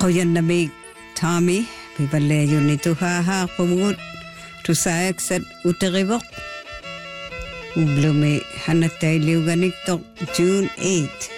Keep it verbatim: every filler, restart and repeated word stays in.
Ahoyan na may Tommy, pipalayo nito haha kumungot, tusayak sa utaribok. Ublo may hanatay liw ganito June eighth.